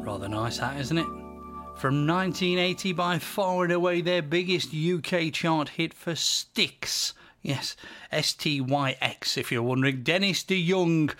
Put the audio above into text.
Rather nice, that, isn't it? From 1980, by far and away their biggest UK chart hit for Styx. Yes, STYX, if you're wondering. Dennis DeYoung